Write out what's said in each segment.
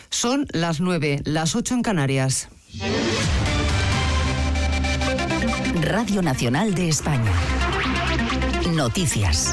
Son las 9, las 8 en Canarias. Radio Nacional de España. Noticias.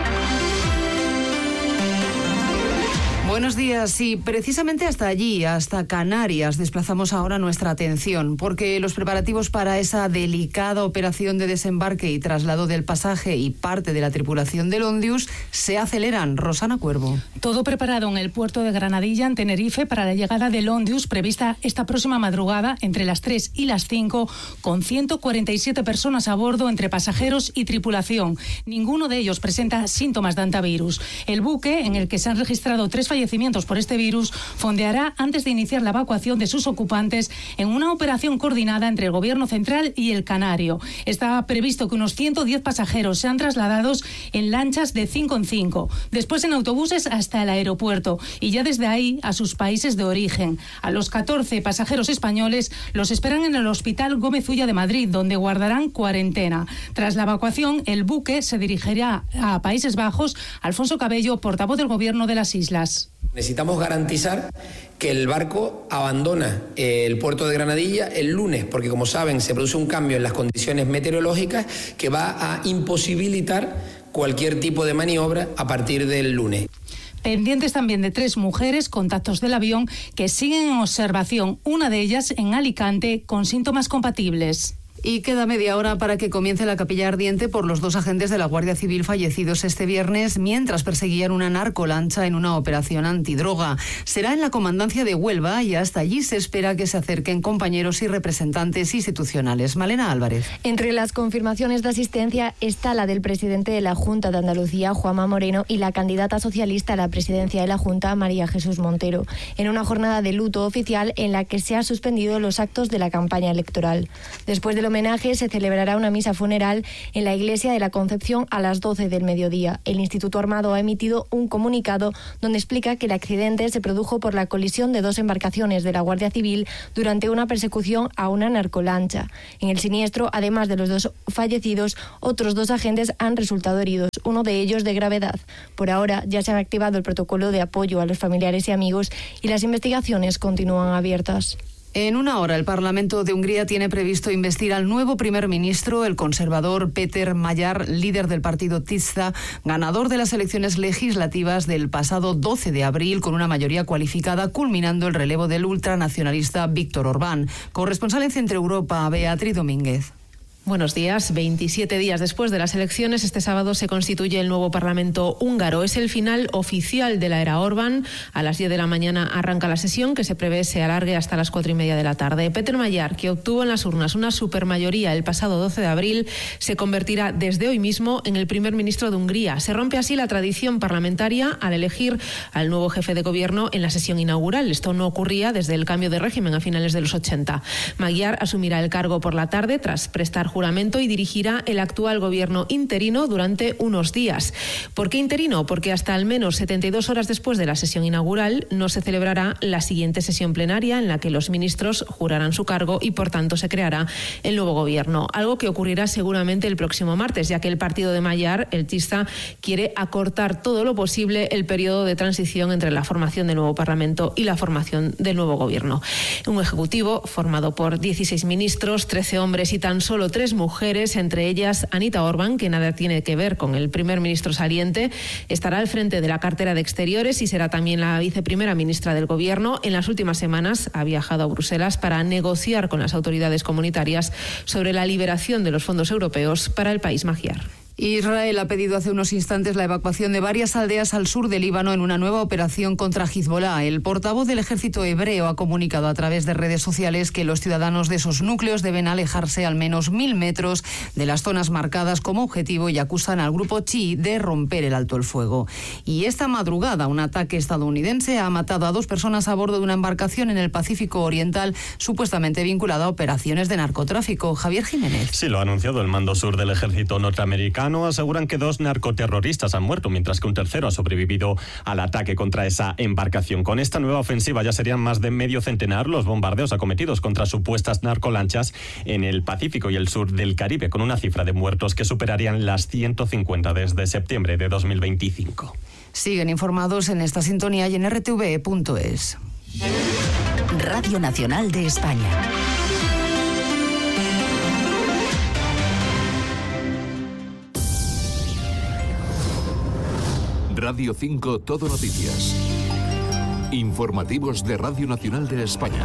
Buenos días. Y precisamente hasta allí, hasta Canarias, desplazamos ahora nuestra atención, porque los preparativos para esa delicada operación de desembarque y traslado del pasaje y parte de la tripulación del Ondius se aceleran. Rosana Cuervo. Todo preparado en el puerto de Granadilla, en Tenerife, para la llegada del Ondius, prevista esta próxima madrugada, entre las 3 y las 5, con 147 personas a bordo, entre pasajeros y tripulación. Ninguno de ellos presenta síntomas de hantavirus. El buque, en el que se han registrado 3 fallecimientos por este virus, fondeará antes de iniciar la evacuación de sus ocupantes en una operación coordinada entre el Gobierno central y el Canario. Está previsto que unos 110 pasajeros sean trasladados en lanchas de 5 en 5, después en autobuses hasta el aeropuerto y ya desde ahí a sus países de origen. A los 14 pasajeros españoles los esperan en el Hospital Gómez Ulla de Madrid, donde guardarán cuarentena. Tras la evacuación, el buque se dirigirá a Países Bajos. Alfonso Cabello, portavoz del Gobierno de las Islas. Necesitamos garantizar que el barco abandona el puerto de Granadilla el lunes, porque como saben se produce un cambio en las condiciones meteorológicas que va a imposibilitar cualquier tipo de maniobra a partir del lunes. Pendientes también de 3 mujeres, contactos del avión, que siguen en observación, una de ellas en Alicante, con síntomas compatibles. Y queda media hora para que comience la capilla ardiente por los 2 agentes de la Guardia Civil fallecidos este viernes mientras perseguían una narcolancha en una operación antidroga. Será en la comandancia de Huelva y hasta allí se espera que se acerquen compañeros y representantes institucionales. Malena Álvarez. Entre las confirmaciones de asistencia está la del presidente de la Junta de Andalucía, Juanma Moreno, y la candidata socialista a la presidencia de la Junta, María Jesús Montero, en una jornada de luto oficial en la que se han suspendido los actos de la campaña electoral. Después del homenaje se celebrará una misa funeral en la Iglesia de la Concepción a las 12 del mediodía. El Instituto Armado ha emitido un comunicado donde explica que el accidente se produjo por la colisión de 2 embarcaciones de la Guardia Civil durante una persecución a una narcolancha. En el siniestro, además de los 2 fallecidos, otros 2 agentes han resultado heridos, uno de ellos de gravedad. Por ahora ya se ha activado el protocolo de apoyo a los familiares y amigos y las investigaciones continúan abiertas. En una hora, el Parlamento de Hungría tiene previsto investir al nuevo primer ministro, el conservador Péter Magyar, líder del partido Tisza, ganador de las elecciones legislativas del pasado 12 de abril con una mayoría cualificada, culminando el relevo del ultranacionalista Víktor Orbán. Corresponsal en Centro Europa, Beatriz Domínguez. Buenos días. 27 días después de las elecciones, este sábado se constituye el nuevo Parlamento húngaro. Es el final oficial de la era Orbán. A las 10 de la mañana arranca la sesión, que se prevé se alargue hasta las 4:30 de la tarde. Péter Magyar, que obtuvo en las urnas una supermayoría el pasado 12 de abril, se convertirá desde hoy mismo en el primer ministro de Hungría. Se rompe así la tradición parlamentaria al elegir al nuevo jefe de gobierno en la sesión inaugural. Esto no ocurría desde el cambio de régimen a finales de los 80. Magyar asumirá el cargo por la tarde tras prestar juramento y dirigirá el actual gobierno interino durante unos días. ¿Por qué interino? Porque hasta al menos 72 horas después de la sesión inaugural no se celebrará la siguiente sesión plenaria en la que los ministros jurarán su cargo y por tanto se creará el nuevo gobierno. Algo que ocurrirá seguramente el próximo martes, ya que el partido de Magyar, el Tisza, quiere acortar todo lo posible el periodo de transición entre la formación del nuevo Parlamento y la formación del nuevo gobierno. Un ejecutivo formado por 16 ministros, 13 hombres y tan solo 3 mujeres, entre ellas Anita Orbán, que nada tiene que ver con el primer ministro saliente, estará al frente de la cartera de Exteriores y será también la viceprimera ministra del Gobierno. En las últimas semanas ha viajado a Bruselas para negociar con las autoridades comunitarias sobre la liberación de los fondos europeos para el país magyar. Israel ha pedido hace unos instantes la evacuación de varias aldeas al sur del Líbano en una nueva operación contra Hezbollah. El portavoz del ejército hebreo ha comunicado a través de redes sociales que los ciudadanos de esos núcleos deben alejarse al menos 1000 metros de las zonas marcadas como objetivo y acusan al grupo chií de romper el alto el fuego. Y esta madrugada un ataque estadounidense ha matado a 2 personas a bordo de una embarcación en el Pacífico Oriental supuestamente vinculada a operaciones de narcotráfico. Javier Jiménez. Sí, lo ha anunciado el mando sur del ejército norteamericano. Aseguran que 2 narcoterroristas han muerto, mientras que un tercero ha sobrevivido al ataque contra esa embarcación. Con esta nueva ofensiva ya serían más de medio centenar los bombardeos acometidos contra supuestas narcolanchas en el Pacífico y el sur del Caribe, con una cifra de muertos que superarían las 150 desde septiembre de 2025. Siguen informados en esta sintonía y en rtve.es. Radio Nacional de España. Radio 5 Todo Noticias. Informativos de Radio Nacional de España.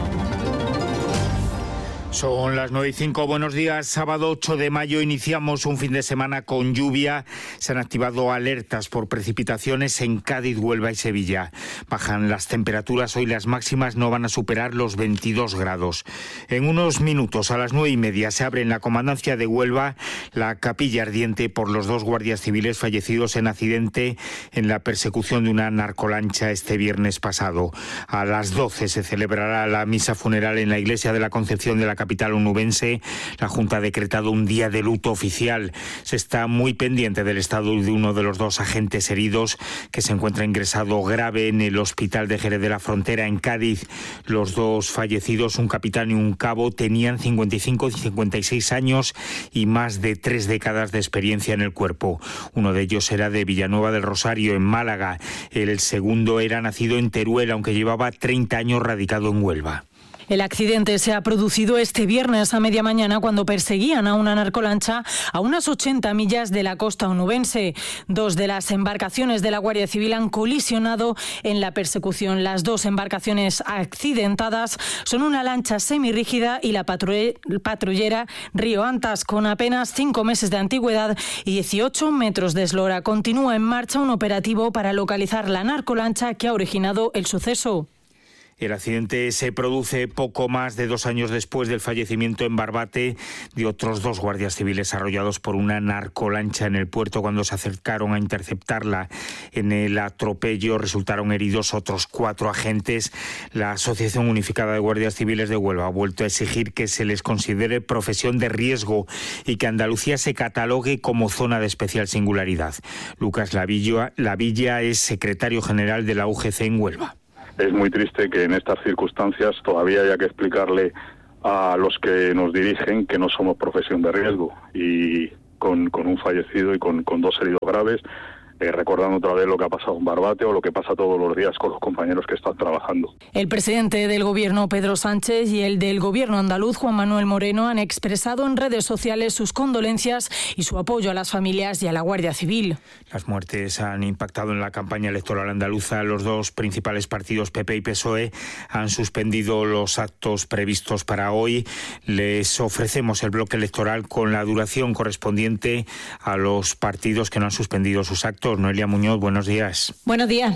Son las 9:05, buenos días. Sábado 8 de mayo iniciamos un fin de semana con lluvia. Se han activado alertas por precipitaciones en Cádiz, Huelva y Sevilla. Bajan las temperaturas, hoy las máximas no van a superar los 22 grados. En unos minutos, a las 9:30, se abre en la Comandancia de Huelva la capilla ardiente por los 2 guardias civiles fallecidos en accidente en la persecución de una narcolancha este viernes pasado. A las 12 se celebrará la misa funeral en la Iglesia de la Concepción de la capital onubense. La Junta ha decretado un día de luto oficial. Se está muy pendiente del estado de uno de los 2 agentes heridos que se encuentra ingresado grave en el hospital de Jerez de la Frontera en Cádiz. Los 2 fallecidos, un capitán y un cabo, tenían 55 y 56 años y más de 3 décadas de experiencia en el cuerpo. Uno de ellos era de Villanueva del Rosario, en Málaga. El segundo era nacido en Teruel, aunque llevaba 30 años radicado en Huelva. El accidente se ha producido este viernes a media mañana cuando perseguían a una narcolancha a unas 80 millas de la costa onubense. 2 de las embarcaciones de la Guardia Civil han colisionado en la persecución. Las 2 embarcaciones accidentadas son una lancha semirrígida y la patrullera Río Antas, con apenas 5 meses de antigüedad y 18 metros de eslora. Continúa en marcha un operativo para localizar la narcolancha que ha originado el suceso. El accidente se produce poco más de 2 años después del fallecimiento en Barbate de otros 2 guardias civiles arrollados por una narcolancha en el puerto cuando se acercaron a interceptarla. En el atropello resultaron heridos otros 4 agentes. La Asociación Unificada de Guardias Civiles de Huelva ha vuelto a exigir que se les considere profesión de riesgo y que Andalucía se catalogue como zona de especial singularidad. Lucas Lavilla es secretario general de la UGC en Huelva. Es muy triste que en estas circunstancias todavía haya que explicarle a los que nos dirigen que no somos profesión de riesgo, y con un fallecido y con 2 heridos graves, recordando otra vez lo que ha pasado en Barbate o lo que pasa todos los días con los compañeros que están trabajando. El presidente del Gobierno, Pedro Sánchez, y el del Gobierno andaluz, Juan Manuel Moreno, han expresado en redes sociales sus condolencias y su apoyo a las familias y a la Guardia Civil. Las muertes han impactado en la campaña electoral andaluza. Los 2 principales partidos, PP y PSOE, han suspendido los actos previstos para hoy. Les ofrecemos el bloque electoral con la duración correspondiente a los partidos que no han suspendido sus actos. Noelia Muñoz, buenos días. Buenos días.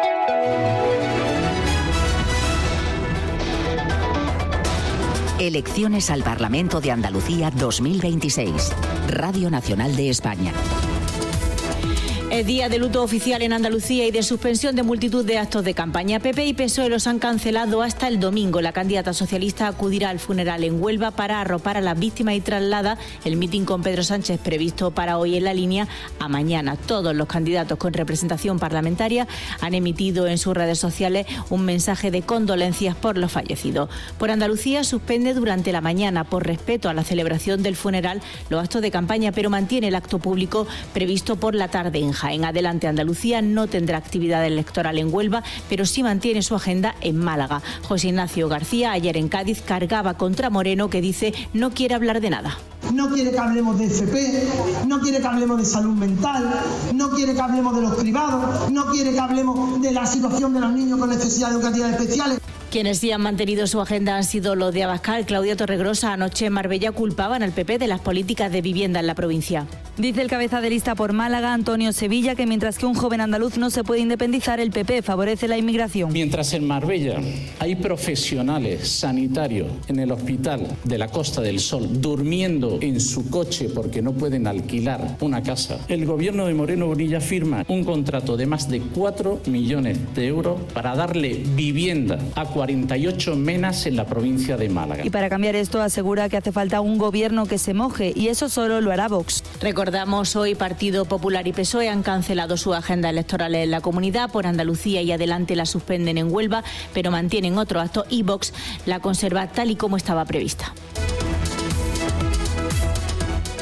Elecciones al Parlamento de Andalucía 2026. Radio Nacional de España. Es día de luto oficial en Andalucía y de suspensión de multitud de actos de campaña. PP y PSOE los han cancelado hasta el domingo. La candidata socialista acudirá al funeral en Huelva para arropar a las víctimas y traslada el mitin con Pedro Sánchez previsto para hoy en la línea a mañana. Todos los candidatos con representación parlamentaria han emitido en sus redes sociales un mensaje de condolencias por los fallecidos. Por Andalucía suspende durante la mañana por respeto a la celebración del funeral los actos de campaña, pero mantiene el acto público previsto por la tarde en Jaén. Adelante Andalucía no tendrá actividad electoral en Huelva, pero sí mantiene su agenda en Málaga. José Ignacio García ayer en Cádiz cargaba contra Moreno, que dice no quiere hablar de nada. No quiere que hablemos de FP, no quiere que hablemos de salud mental, no quiere que hablemos de los privados, no quiere que hablemos de la situación de los niños con necesidades educativas especiales. Quienes sí han mantenido su agenda han sido los de Abascal. Claudia Torregrosa anoche en Marbella culpaban al PP de las políticas de vivienda en la provincia. Dice el cabeza de lista por Málaga, Antonio Sevilla, que mientras que un joven andaluz no se puede independizar, el PP favorece la inmigración. Mientras en Marbella hay profesionales sanitarios en el hospital de la Costa del Sol durmiendo en su coche porque no pueden alquilar una casa, el gobierno de Moreno Bonilla firma un contrato de más de 4 millones de euros para darle vivienda a 48 menas en la provincia de Málaga. Y para cambiar esto asegura que hace falta un gobierno que se moje, y eso solo lo hará Vox. Recordamos, hoy Partido Popular y PSOE han cancelado su agenda electoral en la comunidad. Por Andalucía y Adelante la suspenden en Huelva, pero mantienen otro acto y Vox la conserva tal y como estaba prevista.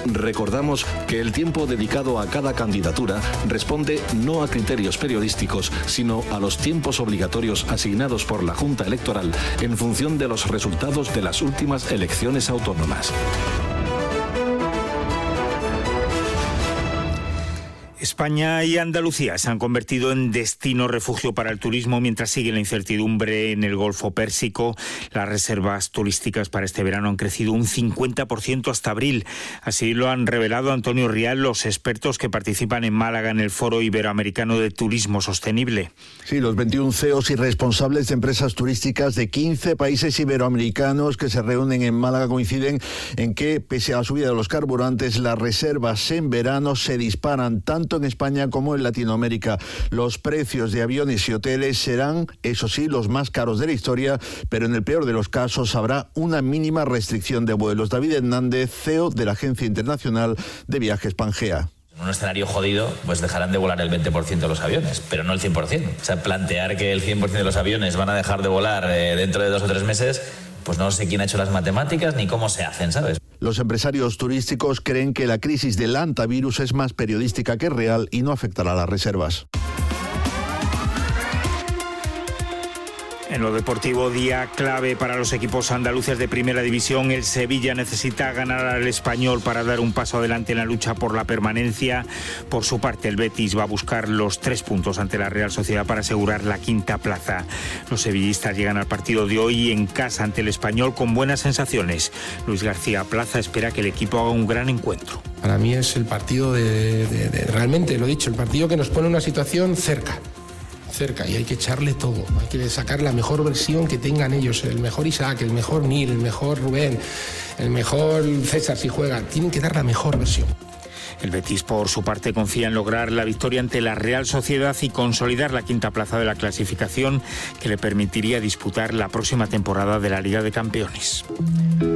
Recordamos que el tiempo dedicado a cada candidatura responde no a criterios periodísticos, sino a los tiempos obligatorios asignados por la Junta Electoral en función de los resultados de las últimas elecciones autónomas. España y Andalucía se han convertido en destino refugio para el turismo mientras sigue la incertidumbre en el Golfo Pérsico. Las reservas turísticas para este verano han crecido un 50% hasta abril. Así lo han revelado Antonio Rial, los expertos que participan en Málaga en el Foro Iberoamericano de Turismo Sostenible. Sí, los 21 CEOs y responsables de empresas turísticas de 15 países iberoamericanos que se reúnen en Málaga coinciden en que, pese a la subida de los carburantes, las reservas en verano se disparan tanto en España como en Latinoamérica. Los precios de aviones y hoteles serán, eso sí, los más caros de la historia, pero en el peor de los casos habrá una mínima restricción de vuelos. David Hernández, CEO de la Agencia Internacional de Viajes Pangea. En un escenario jodido, pues dejarán de volar el 20% de los aviones, pero no el 100%. O sea, plantear que el 100% de los aviones van a dejar de volar dentro de 2 o 3 meses, pues no sé quién ha hecho las matemáticas ni cómo se hacen, ¿sabes? Los empresarios turísticos creen que la crisis del hantavirus es más periodística que real y no afectará a las reservas. En lo deportivo, día clave para los equipos andaluces de Primera División. El Sevilla necesita ganar al Español para dar un paso adelante en la lucha por la permanencia. Por su parte, el Betis va a buscar los 3 puntos ante la Real Sociedad para asegurar la 5ª plaza. Los sevillistas llegan al partido de hoy en casa ante el Español con buenas sensaciones. Luis García Plaza espera que el equipo haga un gran encuentro. Para mí es el partido realmente, lo he dicho, el partido que nos pone en una situación cerca y hay que echarle todo, hay que sacar la mejor versión que tengan ellos, el mejor Isaac, el mejor Nil, el mejor Rubén, el mejor César si juega, tienen que dar la mejor versión. El Betis, por su parte, confía en lograr la victoria ante la Real Sociedad y consolidar la 5ª plaza de la clasificación que le permitiría disputar la próxima temporada de la Liga de Campeones.